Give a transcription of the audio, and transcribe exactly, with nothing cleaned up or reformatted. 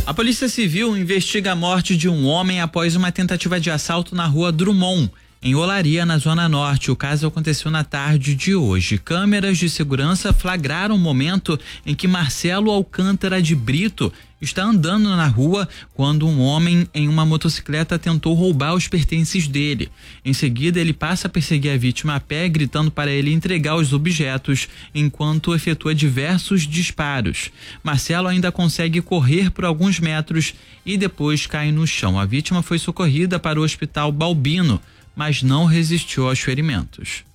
A Polícia Civil investiga a morte de um homem após uma tentativa de assalto na rua Drummond, em Olaria, na Zona Norte. O caso aconteceu na tarde de hoje. Câmeras de segurança flagraram o momento em que Marcelo Alcântara de Brito está andando na rua quando um homem em uma motocicleta tentou roubar os pertences dele. Em seguida, ele passa a perseguir a vítima a pé, gritando para ele entregar os objetos, enquanto efetua diversos disparos. Marcelo ainda consegue correr por alguns metros e depois cai no chão. A vítima foi socorrida para o Hospital Balbino, mas não resistiu aos ferimentos.